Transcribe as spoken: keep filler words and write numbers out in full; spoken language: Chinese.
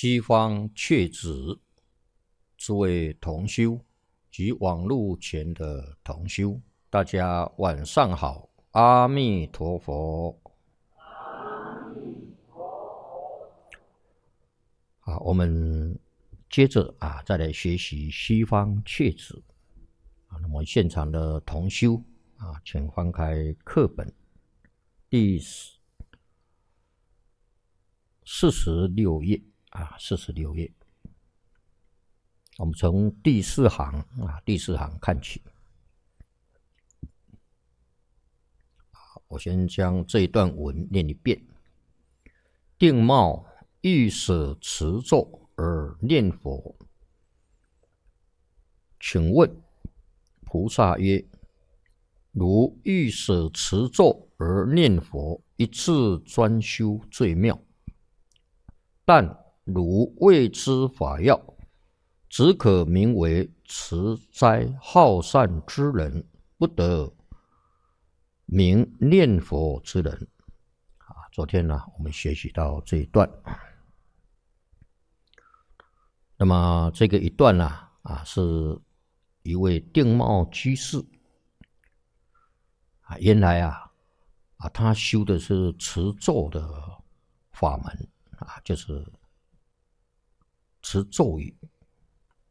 西方确子诸位同修及网络前的同修，大家晚上好，阿弥陀佛。好，我们接着啊，再来学习西方确子啊。那么现场的同修啊，请翻开课本第四十六页啊，四十六页。我们从第四行啊，第四行看起。我先将这一段文念一遍。定貌欲舍持咒而念佛，请问菩萨曰：如欲舍持咒而念佛，一次专修最妙。但如未知法要，只可名为持斋好善之人，不得名念佛之人。啊，昨天呢，我们学习到这一段。那么这个一段呢，啊，是一位定貌居士啊，原来啊，啊，他修的是持咒的法门啊，就是持咒语